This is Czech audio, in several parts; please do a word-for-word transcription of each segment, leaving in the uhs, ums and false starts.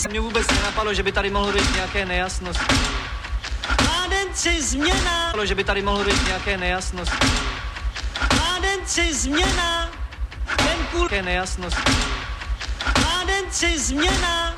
Mě vůbec nenapadlo, že by tady mohlo být nějaké nejasnosti. Mládenci změna. Že by tady mohlo být nějaké nejasnosti. Mládenci změna. Ten kůl. Nějaké nejasnosti. Mládenci změna.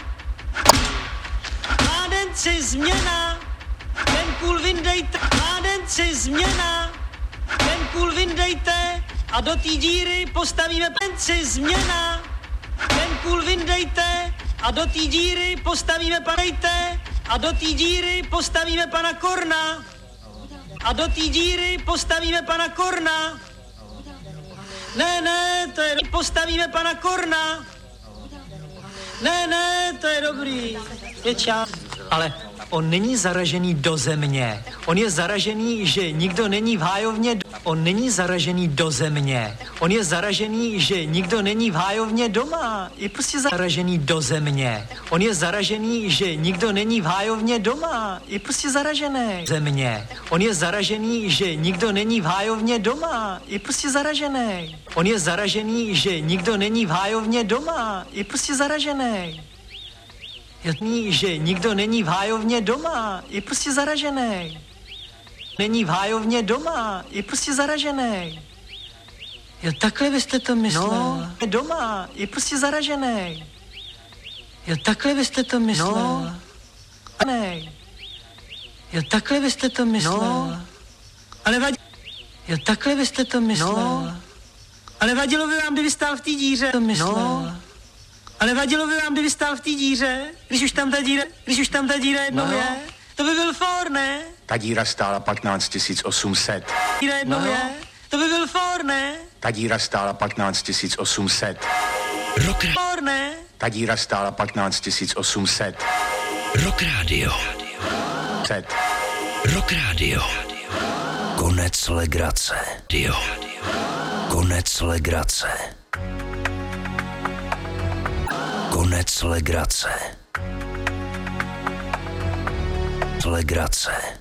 Mládenci změna. Ten kůl vyndejte. Mládenci změna. Ten kůl vyndejte. A do té díry postavíme penci změna. Ten kůl vyndejte. A do té díry postavíme panejte. A do té díry postavíme pana Korna. A do té díry postavíme pana Korna. Ne, ne, to je... Postavíme pana Korna. Ne, ne, to je dobrý. Je čas. Ale on není zaražený do země. On je zaražený, že nikdo není v hájovně. On není zaražený do země. On je zaražený, že nikdo není v hájovně doma. Je prostě zaražený do země. On je zaražený, že nikdo není v hájovně doma. Je prostě zaražený země. On je zaražený, že nikdo není v hájovně doma. Je prostě zaražený. On je zaražený, že nikdo není v hájovně doma. Je prostě zaražený. Jasný, že nikdo není v hájovně doma, je prostě zaražený. Není v hájovně doma, je prostě zaražený. Jo, takhle byste to myslel. No, doma, je prostě zaražený. Jo, takhle byste to myslel. No. Ne. Jo, takhle byste to myslel. No. Ale vadí... Jo, takhle byste to myslel. No. Ale vadilo by vám, kdyby stál v té díře. To myslel. No. Ale vadilo by vám, kdyby stál v té díře, když už tam ta díra, když už tam ta díra jednou no. je, to by byl for, ne? Ta díra stála patnáct tisíc osm set. Díra jednou no. je, to by byl for, ne? Ta díra stála patnáct tisíc osm set. Rock for, ne? Ta díra stála patnáct tisíc osm set. Rock Radio. Set. Rock Radio. Konec legrace. Dio. Konec legrace. Konec legrace. Legrace.